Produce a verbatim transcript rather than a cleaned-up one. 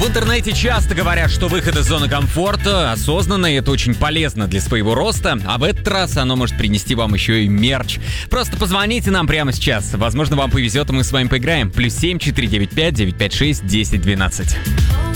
В интернете часто говорят, что выход из зоны комфорта осознанно, и это очень полезно для своего роста, а в этот раз оно может принести вам еще и мерч. Просто позвоните нам прямо сейчас, возможно, вам повезет, и мы с вами поиграем. Плюс семь четыре девять пять девять пять шесть десять двенадцать.